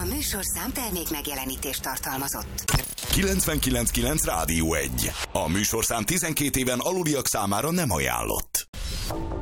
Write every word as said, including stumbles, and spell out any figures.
A műsorszám termék megjelenítést tartalmazott. kilencvenkilenc kilenc Rádió egy. A műsorszám tizenkét éven aluliak számára nem ajánlott.